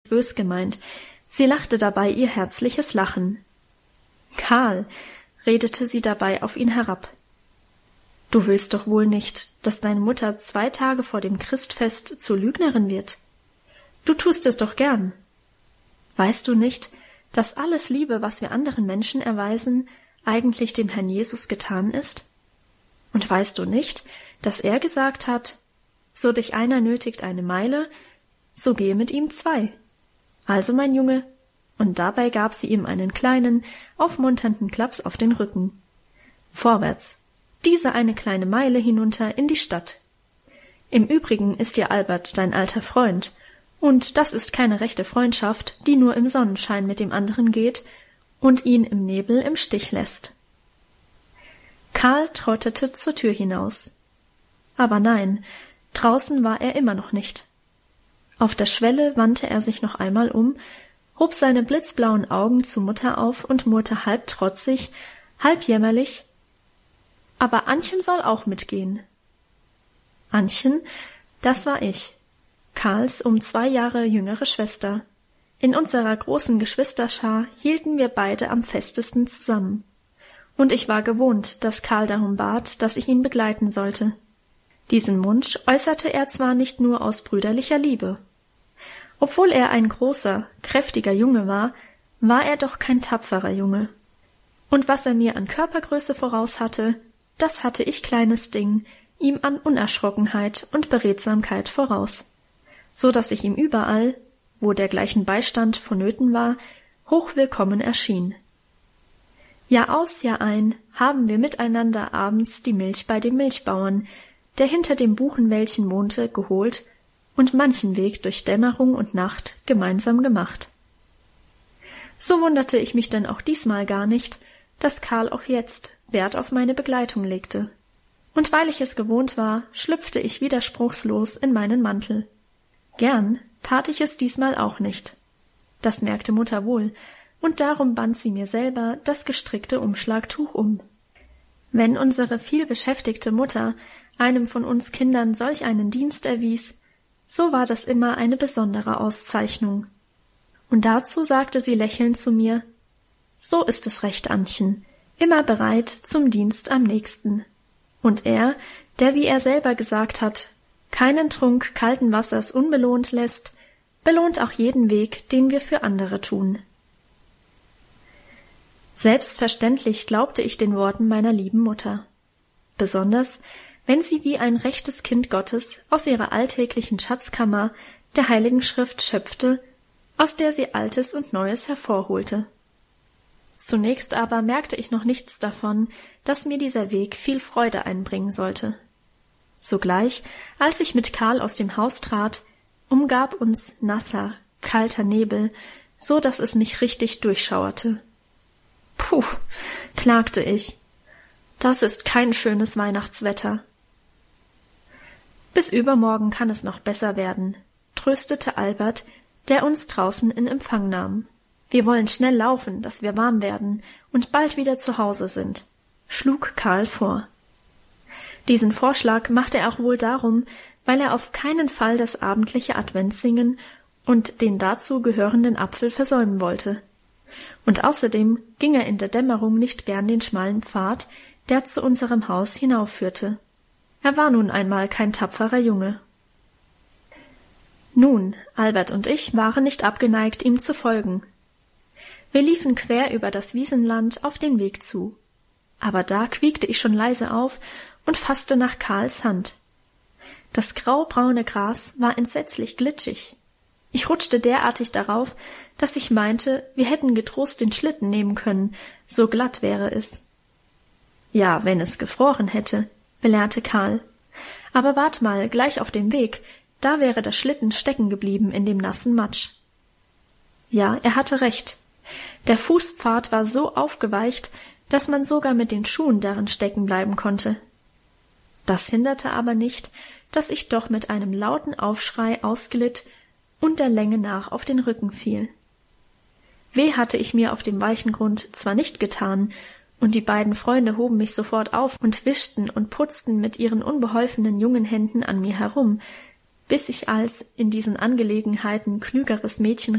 bös gemeint. Sie lachte dabei ihr herzliches Lachen. »Karl«, redete sie dabei auf ihn herab, »du willst doch wohl nicht, dass deine Mutter 2 Tage vor dem Christfest zur Lügnerin wird? Du tust es doch gern. Weißt du nicht, dass alles Liebe, was wir anderen Menschen erweisen, eigentlich dem Herrn Jesus getan ist? Und weißt du nicht, dass er gesagt hat, so dich einer nötigt 1 Meile, so gehe mit ihm 2. Also, mein Junge«, und dabei gab sie ihm einen kleinen, aufmunternden Klaps auf den Rücken. »Vorwärts, diese 1 kleine Meile hinunter in die Stadt. Im Übrigen ist dir Albert dein alter Freund, und das ist keine rechte Freundschaft, die nur im Sonnenschein mit dem anderen geht und ihn im Nebel im Stich lässt.« Karl trottete zur Tür hinaus. Aber nein, draußen war er immer noch nicht. Auf der Schwelle wandte er sich noch einmal um, hob seine blitzblauen Augen zur Mutter auf und murrte halb trotzig, halb jämmerlich, »Aber Annchen soll auch mitgehen.« Annchen, das war ich, Karls 2 Jahre jüngere Schwester. In unserer großen Geschwisterschar hielten wir beide am festesten zusammen. Und ich war gewohnt, dass Karl darum bat, dass ich ihn begleiten sollte. Diesen Wunsch äußerte er zwar nicht nur aus brüderlicher Liebe. Obwohl er ein großer, kräftiger Junge war, war er doch kein tapferer Junge. Und was er mir an Körpergröße voraus hatte, das hatte ich, kleines Ding, ihm an Unerschrockenheit und Beredsamkeit voraus, so dass ich ihm überall, wo dergleichen Beistand vonnöten war, hochwillkommen erschien. Jahr aus, Jahr ein haben wir miteinander abends die Milch bei dem Milchbauern, der hinter dem Buchenwäldchen wohnte, geholt und manchen Weg durch Dämmerung und Nacht gemeinsam gemacht. So wunderte ich mich denn auch diesmal gar nicht, dass Karl auch jetzt Wert auf meine Begleitung legte. Und weil ich es gewohnt war, schlüpfte ich widerspruchslos in meinen Mantel. Gern tat ich es diesmal auch nicht. Das merkte Mutter wohl, und darum band sie mir selber das gestrickte Umschlagtuch um. Wenn unsere vielbeschäftigte Mutter einem von uns Kindern solch einen Dienst erwies, so war das immer eine besondere Auszeichnung. Und dazu sagte sie lächelnd zu mir, »So ist es recht, Annchen, immer bereit zum Dienst am nächsten.« Und er, der, wie er selber gesagt hat, keinen Trunk kalten Wassers unbelohnt lässt, belohnt auch jeden Weg, den wir für andere tun. Selbstverständlich glaubte ich den Worten meiner lieben Mutter. Besonders, wenn sie wie ein rechtes Kind Gottes aus ihrer alltäglichen Schatzkammer der Heiligen Schrift schöpfte, aus der sie Altes und Neues hervorholte. Zunächst aber merkte ich noch nichts davon, dass mir dieser Weg viel Freude einbringen sollte. Sogleich, als ich mit Karl aus dem Haus trat, umgab uns nasser, kalter Nebel, so dass es mich richtig durchschauerte. »Puh«, klagte ich, »das ist kein schönes Weihnachtswetter.« »Bis übermorgen kann es noch besser werden«, tröstete Albert, der uns draußen in Empfang nahm. »Wir wollen schnell laufen, dass wir warm werden und bald wieder zu Hause sind«, schlug Karl vor. Diesen Vorschlag machte er auch wohl darum, weil er auf keinen Fall das abendliche Adventssingen und den dazu gehörenden Apfel versäumen wollte. Und außerdem ging er in der Dämmerung nicht gern den schmalen Pfad, der zu unserem Haus hinaufführte. Er war nun einmal kein tapferer Junge. Nun, Albert und ich waren nicht abgeneigt, ihm zu folgen. Wir liefen quer über das Wiesenland auf den Weg zu. Aber da quiekte ich schon leise auf und fasste nach Karls Hand. Das graubraune Gras war entsetzlich glitschig. Ich rutschte derartig darauf, dass ich meinte, wir hätten getrost den Schlitten nehmen können, so glatt wäre es. »Ja, wenn es gefroren hätte«, belehrte Karl. »Aber wart mal, gleich auf dem Weg, da wäre der Schlitten stecken geblieben in dem nassen Matsch.« Ja, er hatte recht. Der Fußpfad war so aufgeweicht, dass man sogar mit den Schuhen darin stecken bleiben konnte. Das hinderte aber nicht, dass ich doch mit einem lauten Aufschrei ausglitt und der Länge nach auf den Rücken fiel. Weh hatte ich mir auf dem weichen Grund zwar nicht getan, und die beiden Freunde hoben mich sofort auf und wischten und putzten mit ihren unbeholfenen jungen Händen an mir herum, bis ich als in diesen Angelegenheiten klügeres Mädchen